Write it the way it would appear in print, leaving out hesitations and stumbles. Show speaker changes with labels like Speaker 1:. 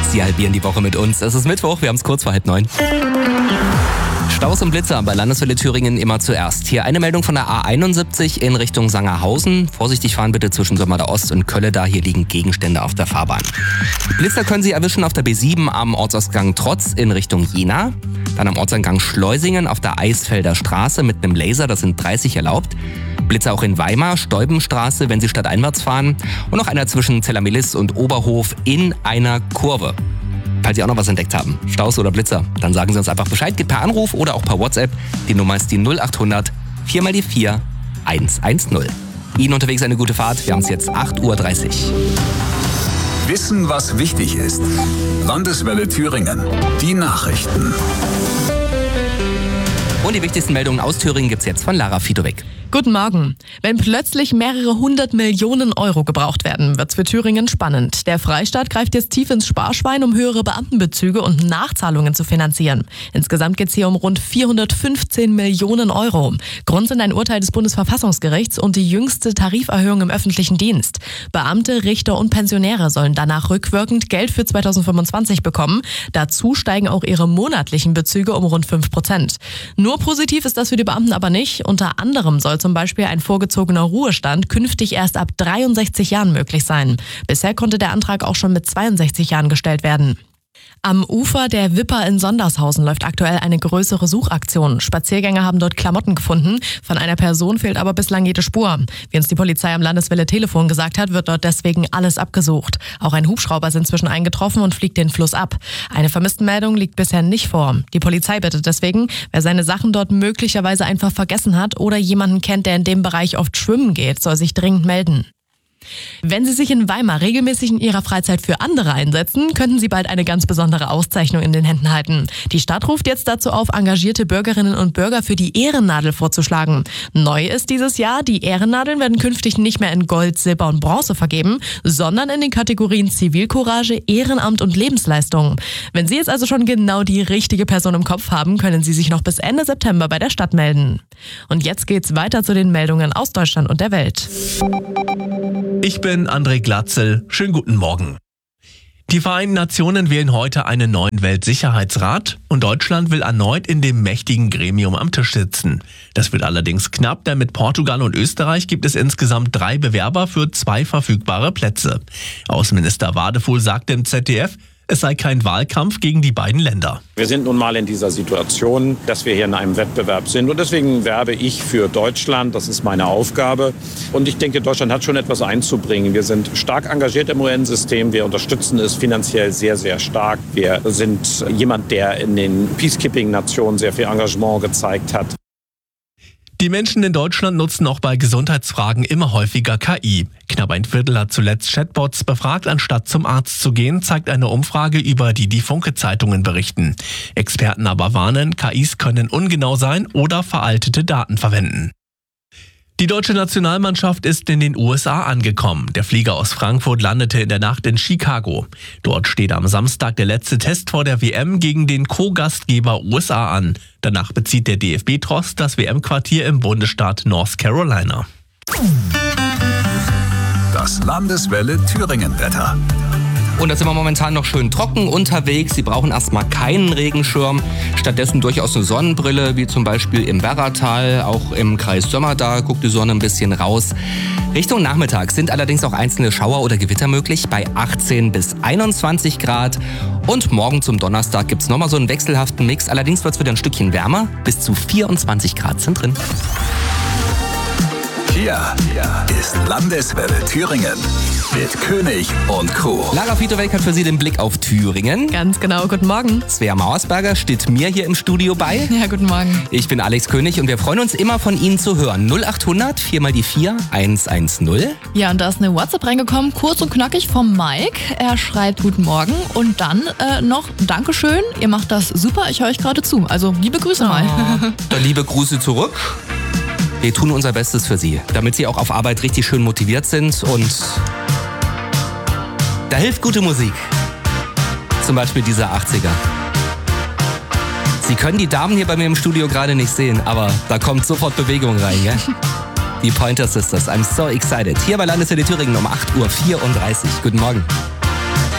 Speaker 1: Sie halbieren die Woche mit uns. Es ist Mittwoch, wir haben es kurz vor 8:30. Staus und Blitzer bei Landeswelle Thüringen immer zuerst. Hier eine Meldung von der A71 in Richtung Sangerhausen. Vorsichtig fahren bitte zwischen Sömmerda Ost und Kölleda. Hier liegen Gegenstände auf der Fahrbahn. Blitzer können Sie erwischen auf der B7 am Ortsausgang Trotz in Richtung Jena. Dann am Ortseingang Schleusingen auf der Eisfelder Straße mit einem Laser, das sind 30 erlaubt. Blitzer auch in Weimar, Steubenstraße, wenn Sie stadteinwärts fahren. Und noch einer zwischen Zellermillis und Oberhof in einer Kurve. Falls Sie auch noch was entdeckt haben, Staus oder Blitzer, dann sagen Sie uns einfach Bescheid. Geht per Anruf oder auch per WhatsApp. Die Nummer ist die 0800 4 mal die 4 110. Ihnen unterwegs eine gute Fahrt. Wir haben es jetzt 8:30 Uhr.
Speaker 2: Wissen, was wichtig ist. Landeswelle Thüringen. Die Nachrichten.
Speaker 1: Und die wichtigsten Meldungen aus Thüringen gibt's jetzt von Lara Fidowek.
Speaker 3: Guten Morgen. Wenn plötzlich mehrere 100 Millionen Euro gebraucht werden, wird's für Thüringen spannend. Der Freistaat greift jetzt tief ins Sparschwein, um höhere Beamtenbezüge und Nachzahlungen zu finanzieren. Insgesamt geht's hier um rund 415 Millionen Euro. Grund sind ein Urteil des Bundesverfassungsgerichts und die jüngste Tariferhöhung im öffentlichen Dienst. Beamte, Richter und Pensionäre sollen danach rückwirkend Geld für 2025 bekommen. Dazu steigen auch ihre monatlichen Bezüge um rund 5%. Nur positiv ist das für die Beamten aber nicht. Unter anderem soll zum Beispiel ein vorgezogener Ruhestand künftig erst ab 63 Jahren möglich sein. Bisher konnte der Antrag auch schon mit 62 Jahren gestellt werden. Am Ufer der Wipper in Sondershausen läuft aktuell eine größere Suchaktion. Spaziergänger haben dort Klamotten gefunden. Von einer Person fehlt aber bislang jede Spur. Wie uns die Polizei am Landeswelle-Telefon gesagt hat, wird dort deswegen alles abgesucht. Auch ein Hubschrauber ist inzwischen eingetroffen und fliegt den Fluss ab. Eine Vermisstenmeldung liegt bisher nicht vor. Die Polizei bittet deswegen, wer seine Sachen dort möglicherweise einfach vergessen hat oder jemanden kennt, der in dem Bereich oft schwimmen geht, soll sich dringend melden. Wenn Sie sich in Weimar regelmäßig in Ihrer Freizeit für andere einsetzen, könnten Sie bald eine ganz besondere Auszeichnung in den Händen halten. Die Stadt ruft jetzt dazu auf, engagierte Bürgerinnen und Bürger für die Ehrennadel vorzuschlagen. Neu ist dieses Jahr, die Ehrennadeln werden künftig nicht mehr in Gold, Silber und Bronze vergeben, sondern in den Kategorien Zivilcourage, Ehrenamt und Lebensleistung. Wenn Sie jetzt also schon genau die richtige Person im Kopf haben, können Sie sich noch bis Ende September bei der Stadt melden. Und jetzt geht's weiter zu den Meldungen aus Deutschland und der Welt.
Speaker 4: Ich bin André Glatzel. Schönen guten Morgen. Die Vereinten Nationen wählen heute einen neuen Weltsicherheitsrat und Deutschland will erneut in dem mächtigen Gremium am Tisch sitzen. Das wird allerdings knapp, denn mit Portugal und Österreich gibt es insgesamt 3 Bewerber für 2 verfügbare Plätze. Außenminister Wadefuhl sagte im ZDF, es sei kein Wahlkampf gegen die beiden Länder.
Speaker 5: Wir sind nun mal in dieser Situation, dass wir hier in einem Wettbewerb sind. Und deswegen werbe ich für Deutschland. Das ist meine Aufgabe. Und ich denke, Deutschland hat schon etwas einzubringen. Wir sind stark engagiert im UN-System. Wir unterstützen es finanziell sehr, sehr stark. Wir sind jemand, der in den Peacekeeping-Nationen sehr viel Engagement gezeigt hat.
Speaker 4: Die Menschen in Deutschland nutzen auch bei Gesundheitsfragen immer häufiger KI. Knapp ein Viertel hat zuletzt Chatbots befragt, anstatt zum Arzt zu gehen, zeigt eine Umfrage, über die Funke-Zeitungen berichten. Experten aber warnen, KIs können ungenau sein oder veraltete Daten verwenden. Die deutsche Nationalmannschaft ist in den USA angekommen. Der Flieger aus Frankfurt landete in der Nacht in Chicago. Dort steht am Samstag der letzte Test vor der WM gegen den Co-Gastgeber USA an. Danach bezieht der DFB-Tross das WM-Quartier im Bundesstaat North Carolina.
Speaker 2: Das Landeswelle Thüringen-Wetter.
Speaker 1: Und da sind wir momentan noch schön trocken unterwegs. Sie brauchen erstmal keinen Regenschirm. Stattdessen durchaus eine Sonnenbrille, wie zum Beispiel im Werratal. Auch im Kreis Sömmerda guckt die Sonne ein bisschen raus. Richtung Nachmittag sind allerdings auch einzelne Schauer oder Gewitter möglich bei 18 bis 21 Grad. Und morgen zum Donnerstag gibt's nochmal so einen wechselhaften Mix. Allerdings wird's wieder ein Stückchen wärmer. Bis zu 24 Grad sind drin.
Speaker 2: Hier ist Landeswelle Thüringen mit König und Co.
Speaker 1: Lara Fidowek hat für Sie den Blick auf Thüringen.
Speaker 3: Ganz genau, guten Morgen.
Speaker 1: Svea Mauersberger steht mir hier im Studio bei.
Speaker 3: Ja, guten Morgen.
Speaker 1: Ich bin Alex König und wir freuen uns immer von Ihnen zu hören. 0800 4 mal die 4 110.
Speaker 6: Ja, und da ist eine WhatsApp reingekommen, kurz und knackig vom Mike. Er schreibt guten Morgen und dann noch Dankeschön, ihr macht das super, ich höre euch gerade zu. Also liebe Grüße mal.
Speaker 1: Dann liebe Grüße zurück. Wir tun unser Bestes für Sie, damit Sie auch auf Arbeit richtig schön motiviert sind und da hilft gute Musik. Zum Beispiel dieser 80er. Sie können die Damen hier bei mir im Studio gerade nicht sehen, aber da kommt sofort Bewegung rein, gell? Die Pointer Sisters, I'm so excited. Hier bei Landeswelle Thüringen um 8:34 Uhr. Guten Morgen.